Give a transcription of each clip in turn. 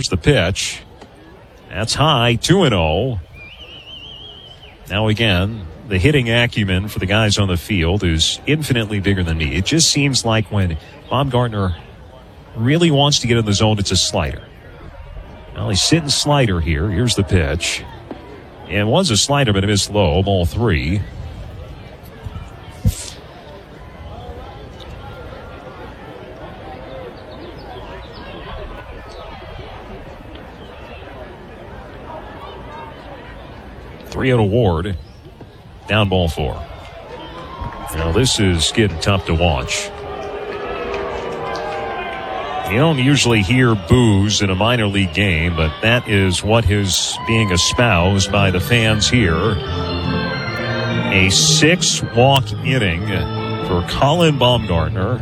Here's the pitch. That's high, 2-0. Now again, the hitting acumen for the guys on the field is infinitely bigger than me. It just seems like when Baumgartner really wants to get in the zone, it's a slider. Well, he's sitting slider here. Here's the pitch. It was a slider, but it missed low. Ball 3. Three out of Ward. Down ball 4. Now this is getting tough to watch. You don't usually hear boos in a minor league game, but that is what is being espoused by the fans here. A 6-walk inning for Colin Baumgartner.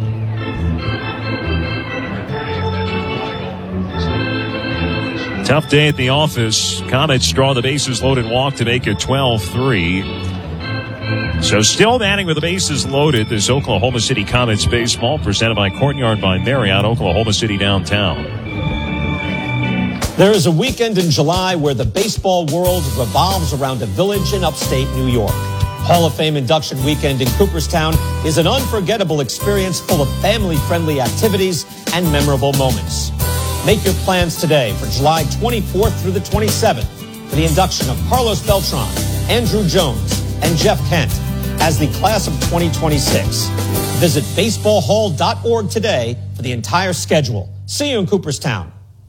Tough day at the office. Comets draw the bases loaded walk to make it 12-3. So still batting with the bases loaded, this Oklahoma City Comets baseball presented by Courtyard by Marriott, Oklahoma City downtown. There is a weekend in July where the baseball world revolves around a village in upstate New York. Hall of Fame induction weekend in Cooperstown is an unforgettable experience full of family-friendly activities and memorable moments. Make your plans today for July 24th through the 27th for the induction of Carlos Beltran, Andruw Jones, and Jeff Kent as the class of 2026. Visit baseballhall.org today for the entire schedule. See you in Cooperstown.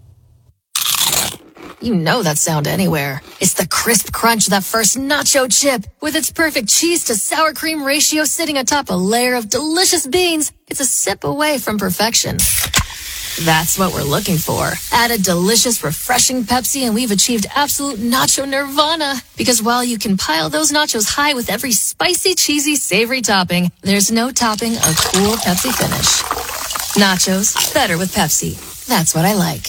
You know that sound anywhere. It's the crisp crunch of that first nacho chip. With its perfect cheese to sour cream ratio sitting atop a layer of delicious beans, it's a sip away from perfection. That's what we're looking for. Add a delicious, refreshing Pepsi and we've achieved absolute nacho nirvana. Because while you can pile those nachos high with every spicy, cheesy, savory topping, there's no topping a cool Pepsi finish. Nachos, better with Pepsi. That's what I like.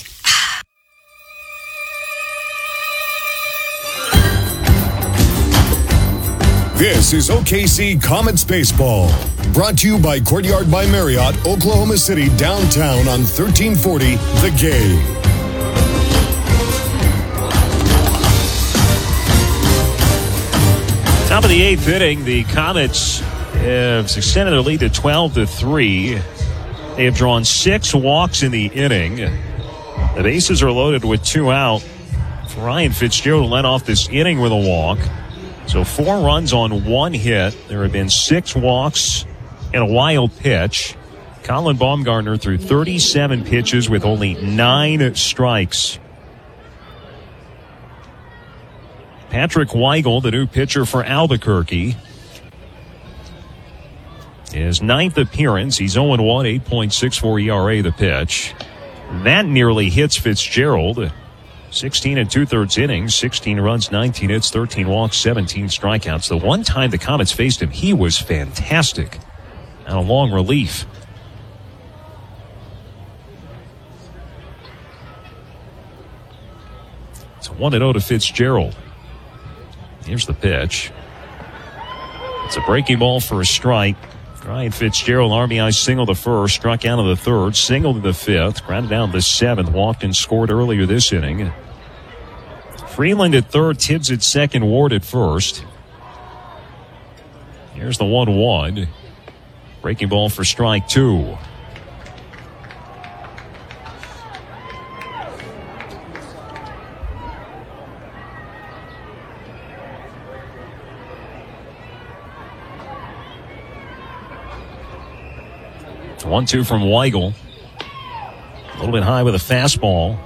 This is OKC Comets Baseball. Brought to you by Courtyard by Marriott, Oklahoma City, downtown on 1340 The Game. Top of the 8th inning, the Comets have extended their lead to 12-3. They have drawn 6 walks in the inning. The bases are loaded with 2 out. Ryan Fitzgerald led off this inning with a walk. So 4 runs on 1 hit. There have been 6 walks and a wild pitch. Colin Baumgartner threw 37 pitches with only 9 strikes. Patrick Weigel, the new pitcher for Albuquerque. His 9th appearance. He's 0-1, 8.64 ERA the pitch. That nearly hits Fitzgerald. 16 2/3 innings, 16 runs, 19 hits, 13 walks, 17 strikeouts. The one time the Comets faced him, he was fantastic. And a long relief. It's a 1-0 to Fitzgerald. Here's the pitch. It's a breaking ball for a strike. Ryan Fitzgerald, RBI single the first, struck out of the third, singled in the 5th, grounded down the 7th, walked and scored earlier this inning. Freeland at 3rd, Tibbs at 2nd, Ward at 1st. Here's the 1-1. Breaking ball for strike 2. It's 1-2 from Weigel. A little bit high with a fastball.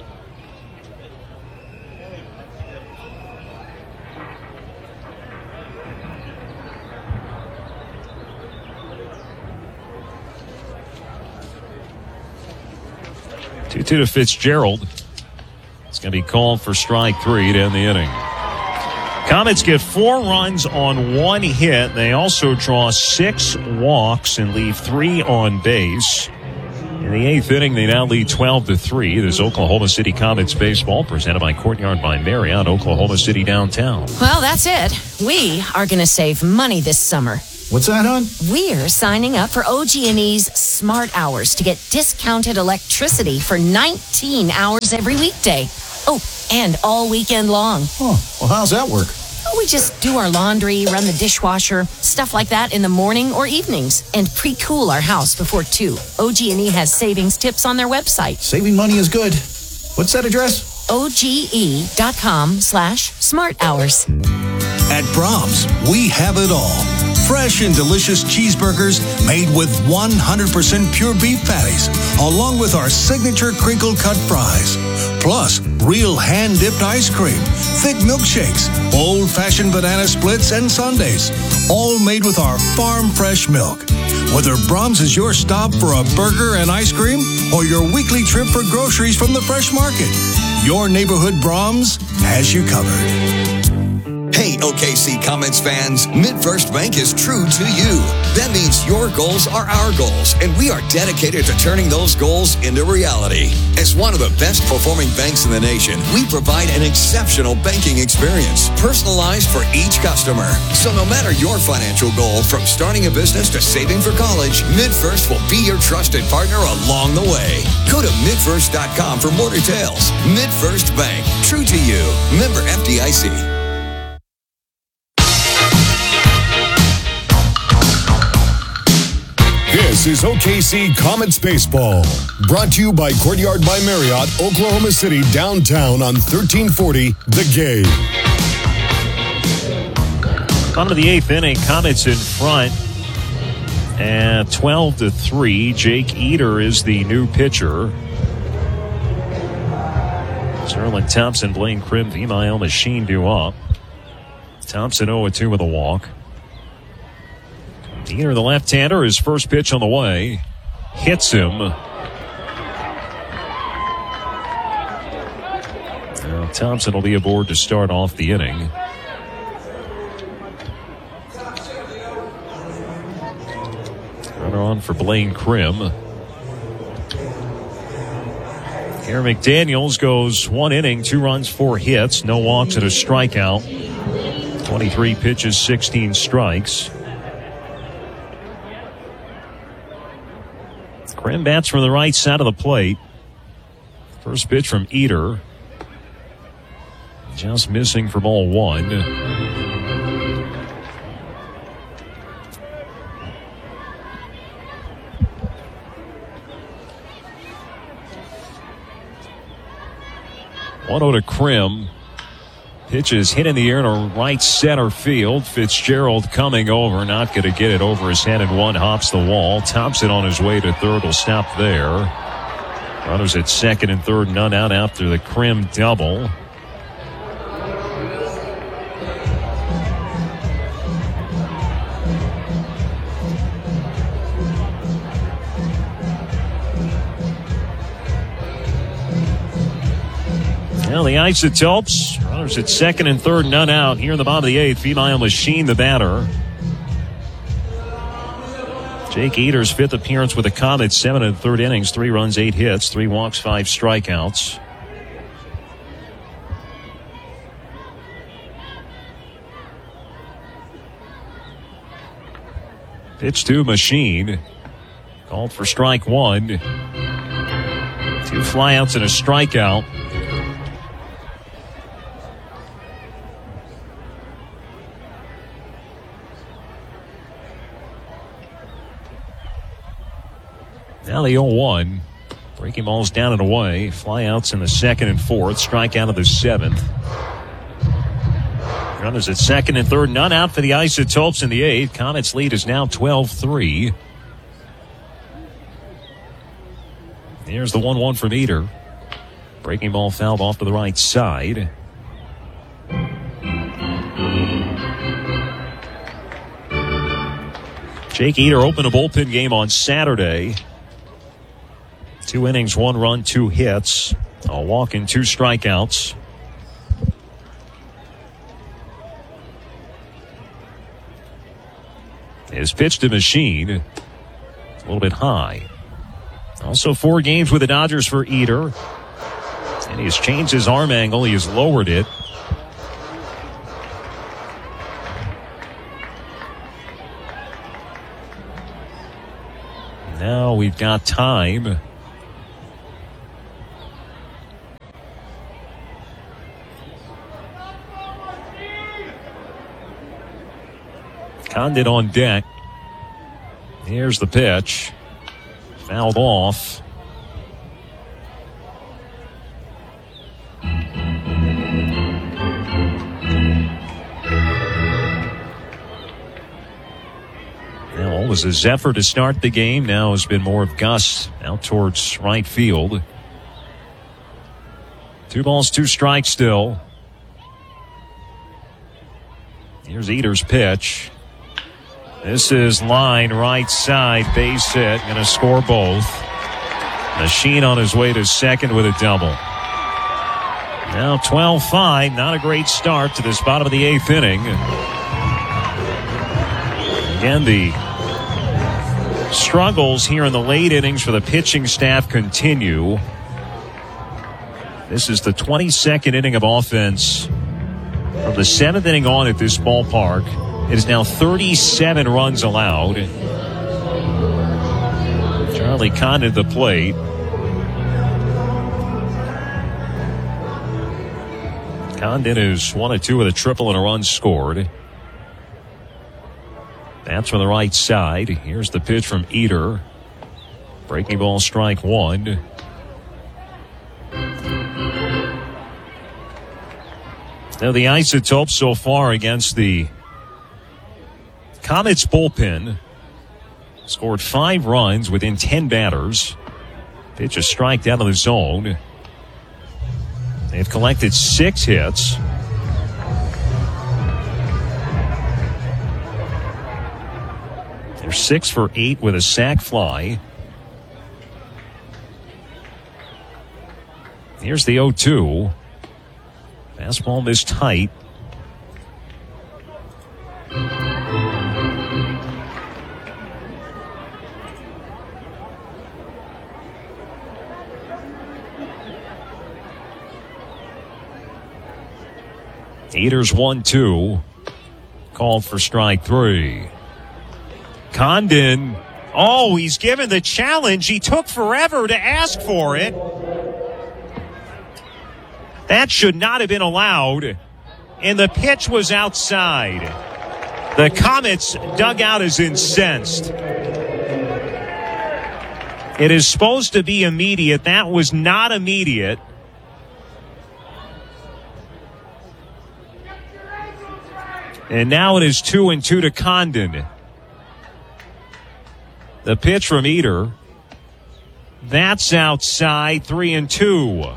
Two to Fitzgerald. It's going to be called for strike 3 to end the inning. Comets get 4 runs on 1 hit. They also draw 6 walks and leave 3 on base. In the 8th inning, they now lead 12-3. This is Oklahoma City Comets baseball presented by Courtyard by Marriott, Oklahoma City downtown. Well, that's it. We are going to save money this summer. What's that, hon? We're signing up for OG&E's Smart Hours to get discounted electricity for 19 hours every weekday. Oh, and all weekend long. Oh, well, how's that work? We just do our laundry, run the dishwasher, stuff like that in the morning or evenings, and pre-cool our house before 2. OG&E has savings tips on their website. Saving money is good. What's that address? OGE.com/smart hours. At Brahms, we have it all. Fresh and delicious cheeseburgers made with 100% pure beef patties, along with our signature crinkle-cut fries. Plus, real hand-dipped ice cream, thick milkshakes, old-fashioned banana splits, and sundaes, all made with our farm-fresh milk. Whether Brahms is your stop for a burger and ice cream or your weekly trip for groceries from the fresh market, your neighborhood Brahms has you covered. Hey, OKC Comets fans, MidFirst Bank is true to you. That means your goals are our goals, and we are dedicated to turning those goals into reality. As one of the best performing banks in the nation, we provide an exceptional banking experience, personalized for each customer. So no matter your financial goal, from starting a business to saving for college, MidFirst will be your trusted partner along the way. Go to midfirst.com for more details. MidFirst Bank, true to you. Member FDIC. This is OKC Comets Baseball, brought to you by Courtyard by Marriott, Oklahoma City, downtown on 1340 The Game. On to the 8th inning, Comets in front at 12-3. Jake Eder is the new pitcher. Sterling Thompson, Blaine Krim, Vimael Machine due up. Thompson 0-2 with a walk. Eder, the left-hander, his first pitch on the way. Hits him. Now Thompson will be aboard to start off the inning. Runner on for Blaine Krim. Aaron McDaniels goes 1 inning, 2 runs, 4 hits, no walks and a strikeout. 23 pitches, 16 strikes. Krim bats from the right side of the plate. First pitch from Eder. Just missing for ball 1. One to Krim. Pitch is hit in the air to right center field. Fitzgerald coming over, not going to get it over his head, and one hops the wall. Thompson on his way to third will stop there. Runners at second and third, none out after the Krim double. Now the Isotopes, runners at second and third, none out. Here in the bottom of the 8th, Vimael Machine, the batter. Jake Eder's 5th appearance with the Comets, 7 1/3 innings, 3 runs, 8 hits, 3 walks, 5 strikeouts. Pitch to Machine. Called for strike 1. 2 flyouts and a strikeout. Now the 0-1. Breaking balls down and away. Flyouts in the 2nd and 4th. Strikeout of the 7th. Runners at 2nd and 3rd. None out for the Isotopes in the 8th. Comets lead is now 12-3. Here's the 1-1 from Eder. Breaking ball fouled off to the right side. Jake Eder opened a bullpen game on Saturday. 2 innings, 1 run, 2 hits, a walk and 2 strikeouts. His pitch to Machine, a little bit high. Also 4 games with the Dodgers for Eder. And he has changed his arm angle. He has lowered it. Now we've got time. Condon on deck. Here's the pitch. Fouled off. Now, all was a Zephyr to start the game. Now has been more of Gus out towards right field. 2 balls, 2 strikes still. Here's Eater's pitch. This is line right side, base hit. Going to score both. Machine on his way to second with a double. Now 12-5. Not a great start to this bottom of the 8th inning. Again, the struggles here in the late innings for the pitching staff continue. This is the 22nd inning of offense from the 7th inning on at this ballpark. It is now 37 runs allowed. Charlie Condon at the plate. Condon is 1 of 2 with a triple and a run scored. That's from the right side. Here's the pitch from Eater. Breaking ball, strike 1. Now the Isotopes so far against the Comets bullpen scored 5 runs within 10 batters. Pitch a strike down to the zone. They've collected 6 hits. They're 6 for 8 with a sac fly. Here's the 0-2. Fastball missed tight. Eater's 1-2. Called for strike 3. Condon. Oh, he's given the challenge. He took forever to ask for it. That should not have been allowed. And the pitch was outside. The Comets dugout is incensed. It is supposed to be immediate. That was not immediate. And now it is 2-2 to Condon. The pitch from Eater. That's outside. 3-2.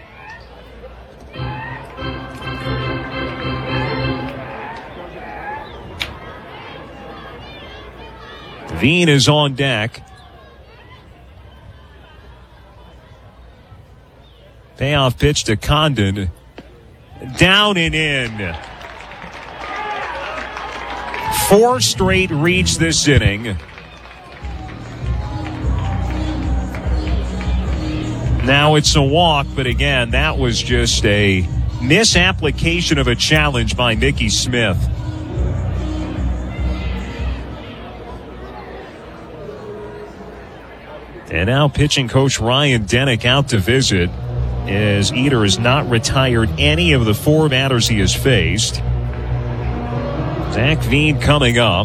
Veen is on deck. Payoff pitch to Condon. Down and in. 4 straight reach this inning. Now it's a walk, but again, that was just a misapplication of a challenge by Mickey Smith. And now pitching coach Ryan Denick out to visit, as Eater has not retired any of the 4 batters he has faced. Zach Veen coming up.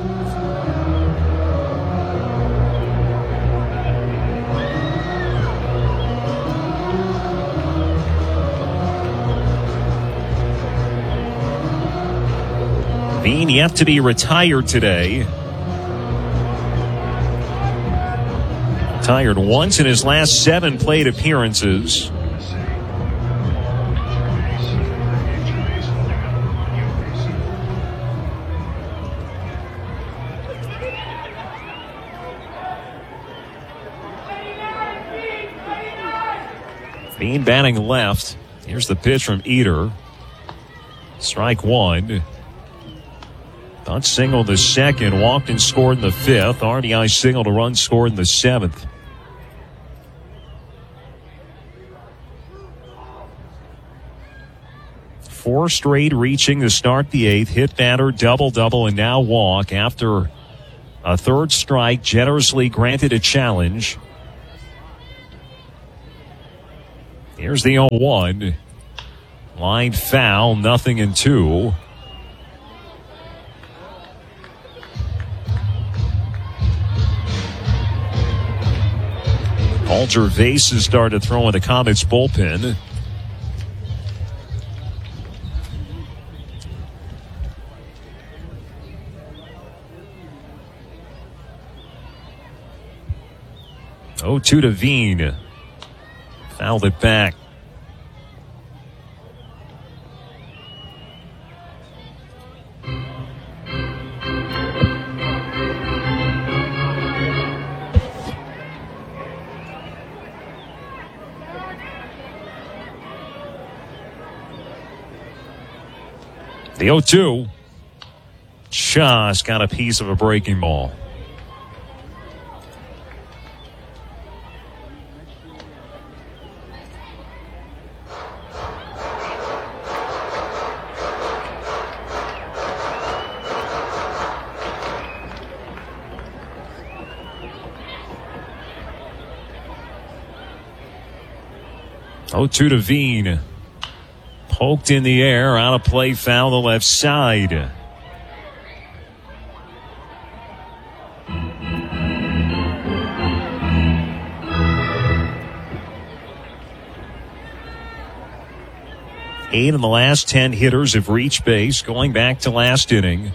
Veen yet to be retired today. Retired once in his last 7 plate appearances. Veen batting left. Here's the pitch from Eater. Strike 1. Bunt singled the 2nd, walked and scored in the 5th. RBI singled a run scored in the 7th. Four straight reaching to start the 8th. Hit batter, double, and now walk after A third strike, generously granted a challenge. Here's the 0-1. Line foul, 0-2. Paul Gervais has started throwing the Comets bullpen. Oh, 2 to Veen. Fouled it back. The 0-2. Just got a piece of a breaking ball. Oh, 2 to Veen. Poked in the air, out of play, foul the left side. Eight of the last 10 hitters have reached base, going back to last inning.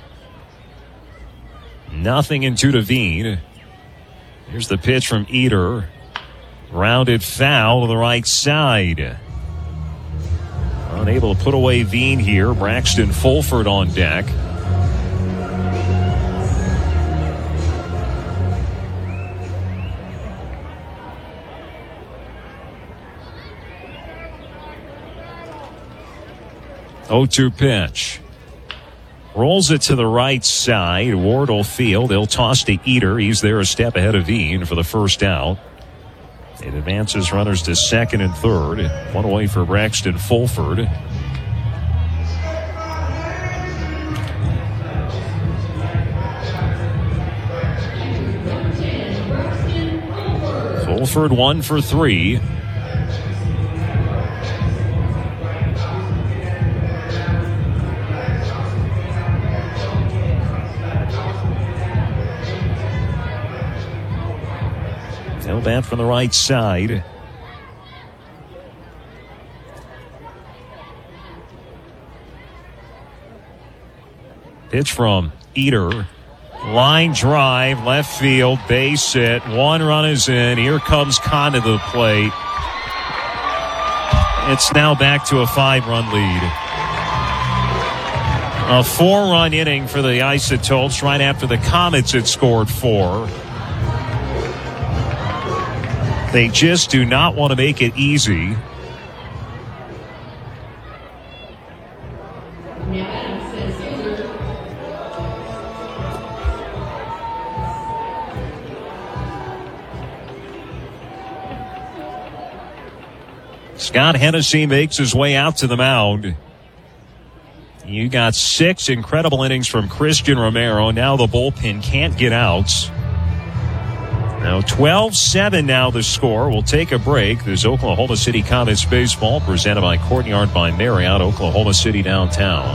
0 in 2 to Veen. Here's the pitch from Eder. Rounded foul to the right side. Unable to put away Veen here. Braxton Fulford on deck. Oh, 2 pitch. Rolls it to the right side. Wardle field. They'll toss to Eder. He's there a step ahead of Veen for the first out. It advances runners to second and third. One away for Braxton Fulford. Fulford 1 for 3. Held that from the right side. Pitch from Eder. Line drive, left field, base hit. 1 run is in. Here comes Kahn to the plate. It's now back to a 5-run lead. A 4-run inning for the Isotopes right after the Comets had scored 4. They just do not want to make it easy. Scott Hennessy makes his way out to the mound. You got 6 incredible innings from Christian Romero. Now the bullpen can't get outs. Now 12-7 now the score. We'll take a break. There's Oklahoma City Comets baseball presented by Courtyard by Marriott, Oklahoma City downtown.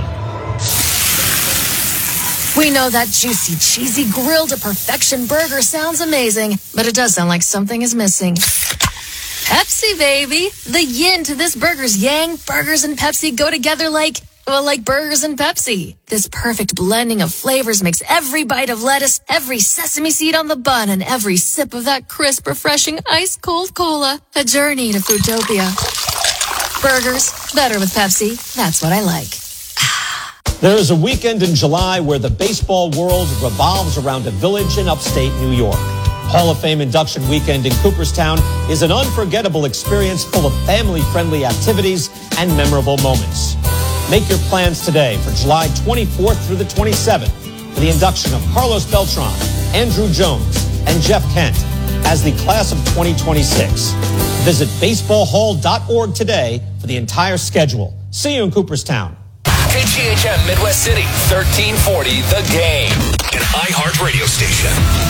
We know that juicy, cheesy, grilled to perfection burger sounds amazing, but it does sound like something is missing. Pepsi, baby. The yin to this burger's yang. Burgers and Pepsi go together like burgers and Pepsi. This perfect blending of flavors makes every bite of lettuce, every sesame seed on the bun, and every sip of that crisp, refreshing, ice-cold cola a journey to Foodtopia. Burgers, better with Pepsi. That's what I like. There is a weekend in July where the baseball world revolves around a village in upstate New York. Hall of Fame induction weekend in Cooperstown is an unforgettable experience full of family-friendly activities and memorable moments. Make your plans today for July 24th through the 27th for the induction of Carlos Beltran, Andrew Jones, and Jeff Kent as the class of 2026. Visit baseballhall.org today for the entire schedule. See you in Cooperstown. KGHM Midwest City, 1340 The Game. An iHeart radio station.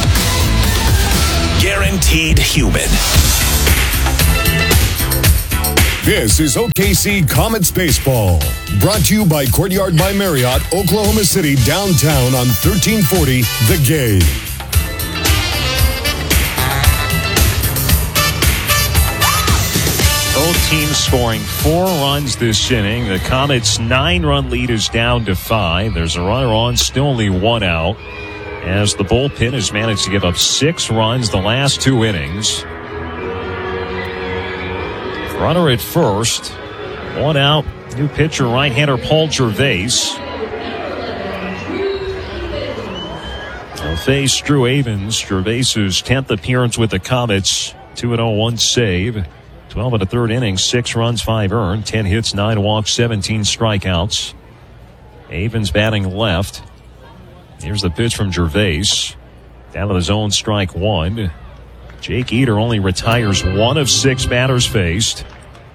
Guaranteed human. This is OKC Comets Baseball. Brought to you by Courtyard by Marriott, Oklahoma City, downtown on 1340 The Game. Both teams scoring 4 runs this inning. The Comets' 9-run lead is down to 5. There's a runner on, still only 1 out, as the bullpen has managed to give up 6 runs the last 2 innings. Runner at first, 1 out. New pitcher, right-hander Paul Gervais. He'll face Drew Avens. Gervais's 10th appearance with the Comets. 2-0, 1 save. 12 and a third inning, 6 runs, 5 earned, 10 hits, 9 walks, 17 strikeouts. Avens batting left. Here's the pitch from Gervais. Down to the zone, strike 1. Jake Eder only retires 1 of 6 batters faced.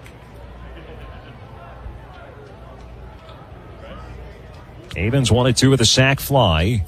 Avens 1-2 with a sac fly.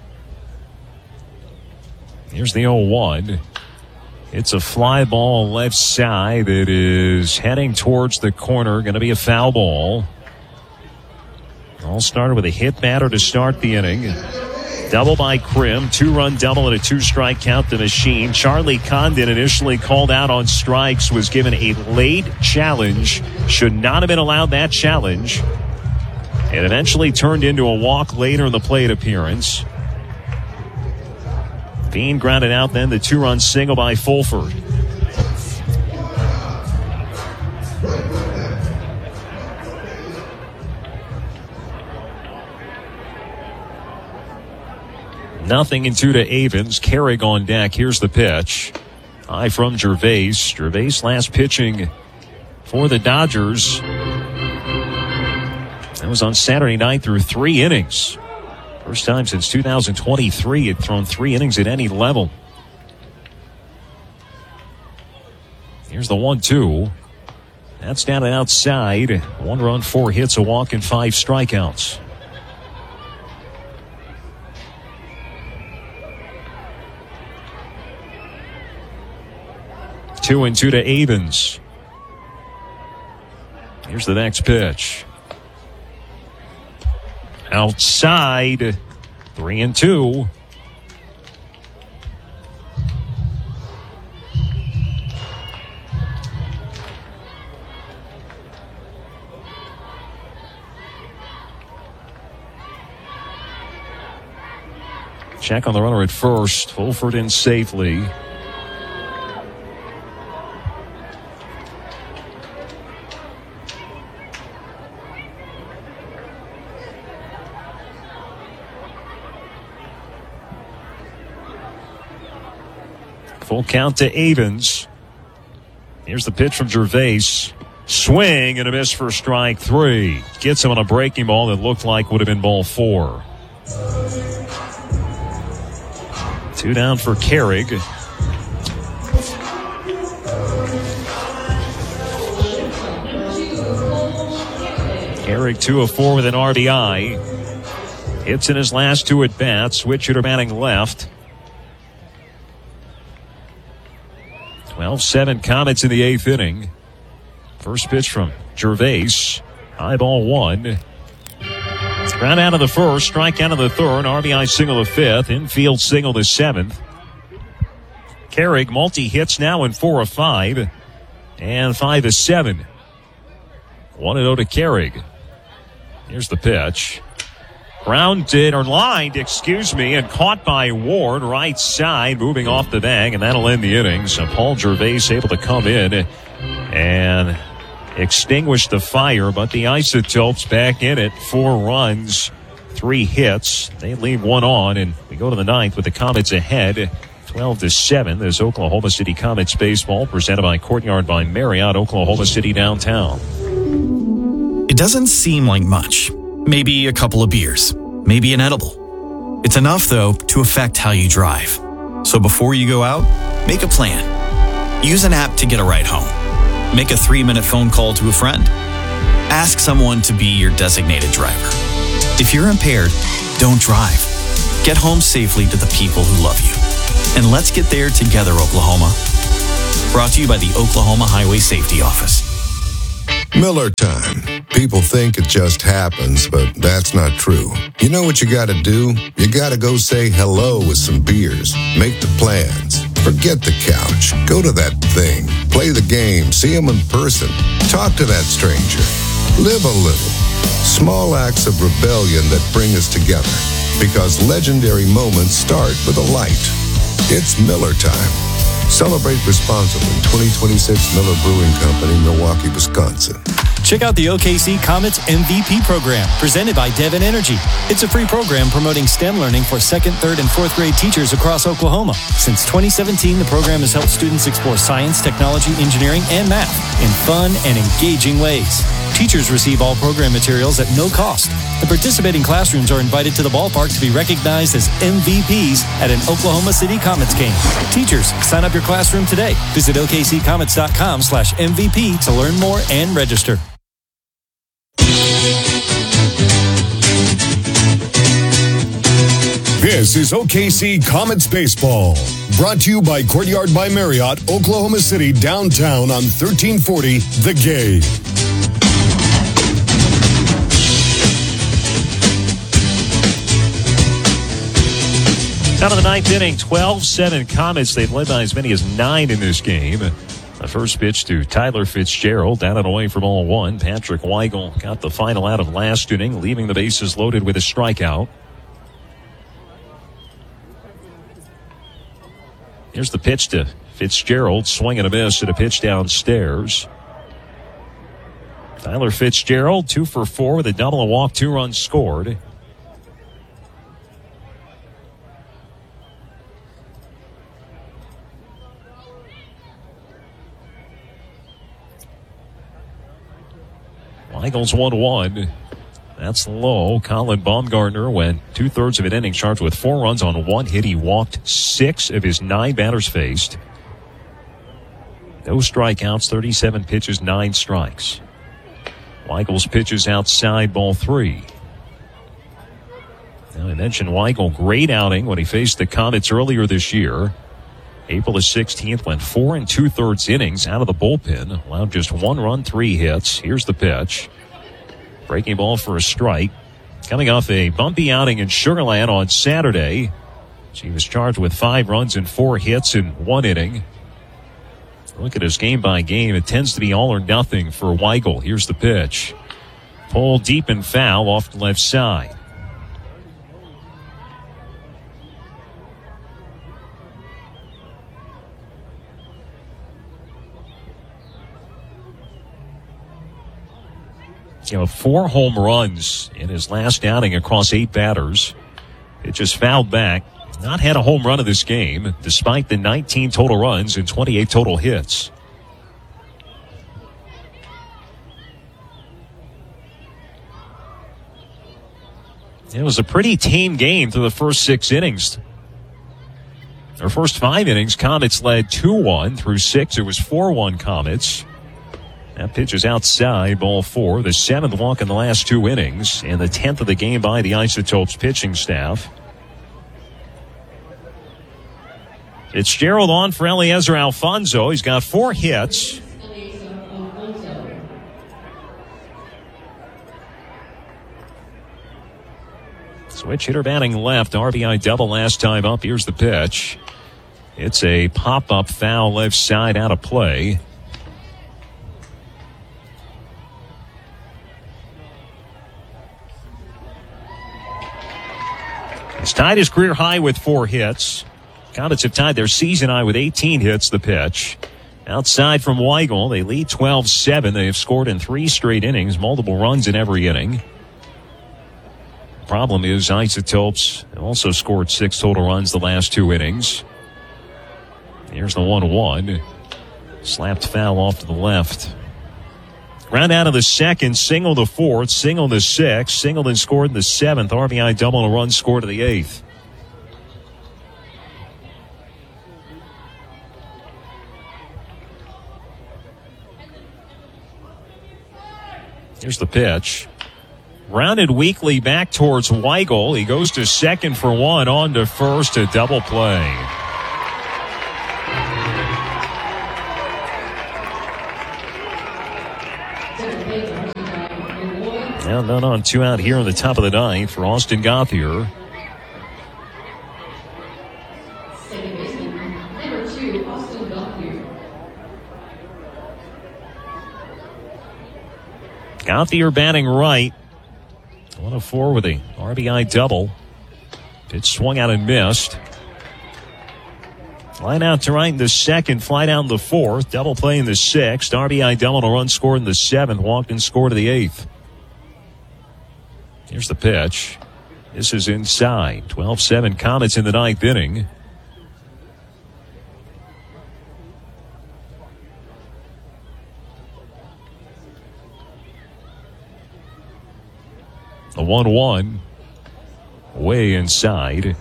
Here's the 0-1. It's a fly ball left side that is heading towards the corner. Going to be a foul ball. All started with a hit batter to start the inning. Double by Krim. 2-run double and a 2-strike count to Machine. Charlie Condon, initially called out on strikes, was given a late challenge. Should not have been allowed that challenge. It eventually turned into a walk later in the plate appearance. Bean grounded out then, the 2-run single by Fulford. Nothing in 2 to Avens. Carrig on deck. Here's the pitch. High from Gervais. Gervais last pitching for the Dodgers. That was on Saturday night through 3 innings. First time since 2023 had thrown 3 innings at any level. Here's the 1-2. That's down and outside. 1 run, 4 hits, a walk, and 5 strikeouts. Two and 2 to Avens. Here's the next pitch. Outside, 3-2. Check on the runner at first. Fulford in safely. Full count to Avens. Here's the pitch from Gervais. Swing and a miss for strike 3. Gets him on a breaking ball that looked like would have been ball 4. 2 down for Carrig. Carrig 2 of 4 with an RBI. Hits in his last 2 at bats. Switch hitter batting left. 12-7 Comets in the 8th inning. First pitch from Gervais. High ball 1. Ground out of the first, strike out of the third, RBI single the 5th, infield single the 7th. Carrig multi-hits now in 4 of 5, and 5 of 7. 1-0 to Carrig. Here's the pitch. Grounded, or lined, and caught by Ward, right side, moving off the bag, and that'll end the inning. So Paul Gervais able to come in and extinguish the fire, but the Isotopes back in it. 4 runs, 3 hits. They leave 1 on, and we go to the 9th with the Comets ahead. 12-7. This Oklahoma City Comets baseball presented by Courtyard by Marriott, Oklahoma City downtown. It doesn't seem like much. Maybe a couple of beers. Maybe an edible. It's enough, though, to affect how you drive. So before you go out, make a plan. Use an app to get a ride home. Make a 3-minute phone call to a friend. Ask someone to be your designated driver. If you're impaired, don't drive. Get home safely to the people who love you. And let's get there together, Oklahoma. Brought to you by the Oklahoma Highway Safety Office. Miller time. People think it just happens, but that's not true. You know what you gotta do? You gotta go say hello with some beers. Make the plans. Forget the couch. Go to that thing. Play the game. See them in person. Talk to that stranger. Live a little. Small acts of rebellion that bring us together. Because legendary moments start with a light. It's Miller time. Celebrate responsibly. 2026 Miller Brewing Company, Milwaukee, Wisconsin. Check out the OKC Comets MVP program, presented by Devon Energy. It's a free program promoting STEM learning for 2nd, 3rd, and 4th grade teachers across Oklahoma. Since 2017, the program has helped students explore science, technology, engineering, and math in fun and engaging ways. Teachers receive all program materials at no cost. The participating classrooms are invited to the ballpark to be recognized as MVPs at an Oklahoma City Comets game. Teachers, sign up your classroom today. Visit okccomets.com/MVP to learn more and register. This is OKC Comets Baseball. Brought to you by Courtyard by Marriott, Oklahoma City, downtown on 1340 The Game. Out of the ninth inning, 12-7 Comets. They've led by as many as 9 in this game. The first pitch to Tyler Fitzgerald, down and away from 0-1. Patrick Weigel got the final out of last inning, leaving the bases loaded with a strikeout. Here's the pitch to Fitzgerald, swing and a miss at a pitch downstairs. Tyler Fitzgerald, 2 for 4 with a double, a walk, 2 runs scored. Weigel's 1-1. That's low. Colin Baumgartner went 2/3 of an inning, charged with 4 runs on 1 hit. He walked 6 of his 9 batters faced. No strikeouts, 37 pitches, 9 strikes. Weigel's pitches outside, ball 3. Now I mentioned Weigel, great outing when he faced the Comets earlier this year. April the 16th, went 4 2/3 innings out of the bullpen, allowed just 1 run, 3 hits. Here's the pitch. Breaking ball for a strike. Coming off a bumpy outing in Sugar Land on Saturday. He was charged with 5 runs and 4 hits in 1 inning. Look at his game by game. It tends to be all or nothing for Weigel. Here's the pitch. Pulled deep and foul off the left side. You know, 4 home runs in his last outing across 8 batters. It just fouled back. Not had a home run of this game, despite the 19 total runs and 28 total hits. It was a pretty tame game through the first 6 innings. Their first 5 innings, Comets led 2-1. Through 6, it was 4-1 Comets. That pitch is outside, ball 4. The 7th walk in the last 2 innings, and the 10th of the game by the Isotopes pitching staff. Fitzgerald on for Eliezer Alfonso. He's got 4 hits. Switch hitter batting left. RBI double last time up. Here's the pitch. It's a pop-up foul left side out of play. He's tied his career high with 4 hits. Comets have tied their season high with 18 hits. The pitch. Outside from Weigel, they lead 12-7. They have scored in 3 straight innings, multiple runs in every inning. Problem is, Isotopes also scored 6 total runs the last 2 innings. Here's the 1-1. Slapped foul off to the left. Round out of the 2nd, single the 4th, single the 6th, singled and scored in the 7th. RBI double and a run scored to the 8th. Here's the pitch. Rounded weakly back towards Weigel. He goes to second for one, on to first, to double play. Now none on, 2 out here in the top of the ninth for Austin Gauthier. Gauthier batting right. 1 of 4 with a RBI double. Pitch swung out and missed. Line out to right in the second, fly down the fourth, double play in the sixth, RBI double, a run scored in the seventh, walked and scored in the eighth. Here's the pitch. This is inside. 12-7 Comets in the ninth inning. The 1-1 way inside.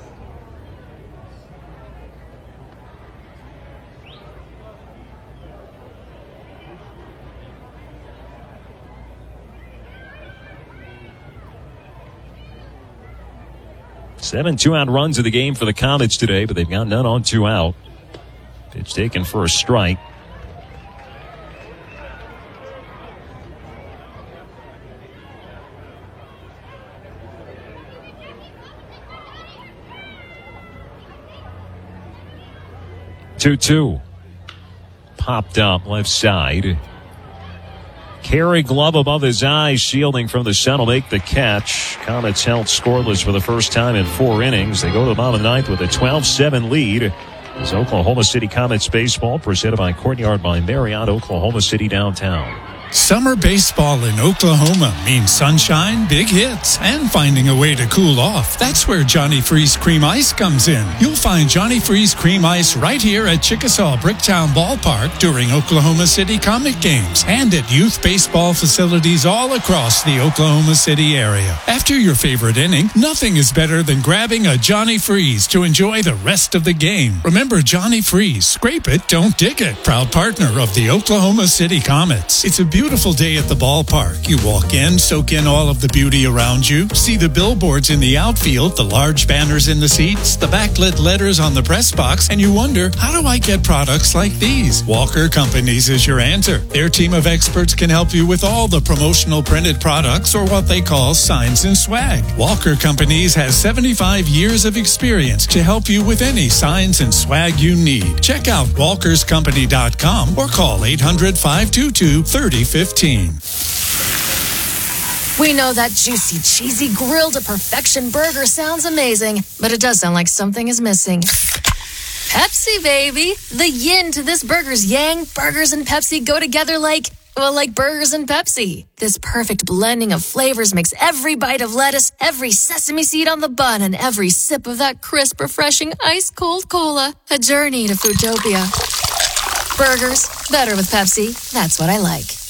Seven 2-out runs of the game for the Comets today, but they've got none on 2 out. Pitch taken for a strike. Two. Popped up left side. Carey glove above his eyes, shielding from the center, make the catch. Comets held scoreless for the first time in 4 innings. They go to the bottom of the ninth with a 12-7 lead. As Oklahoma City Comets baseball presented by Courtyard by Marriott, Oklahoma City downtown. Summer baseball in Oklahoma means sunshine, big hits, and finding a way to cool off. That's where Johnny Freeze Cream Ice comes in. You'll find Johnny Freeze Cream Ice right here at Chickasaw Bricktown Ballpark during Oklahoma City Comic games and at youth baseball facilities all across the Oklahoma City area. After your favorite inning, nothing is better than grabbing a Johnny Freeze to enjoy the rest of the game. Remember Johnny Freeze, scrape it, don't dig it. Proud partner of the Oklahoma City Comets. It's a beautiful day at the ballpark. You walk in, soak in all of the beauty around you, see the billboards in the outfield, the large banners in the seats, the backlit letters on the press box, and you wonder, how do I get products like these? Walker Companies is your answer. Their team of experts can help you with all the promotional printed products, or what they call signs and swag. Walker Companies has 75 years of experience to help you with any signs and swag you need. Check out walkerscompany.com or call 800-522-3015. We know that juicy, cheesy, grilled to perfection burger sounds amazing, but it does sound like something is missing. Pepsi, baby! The yin to this burger's yang. Burgers and Pepsi go together like burgers and Pepsi. This perfect blending of flavors makes every bite of lettuce, every sesame seed on the bun, and every sip of that crisp, refreshing, ice-cold cola a journey to Foodtopia. Burgers, better with Pepsi. That's what I like.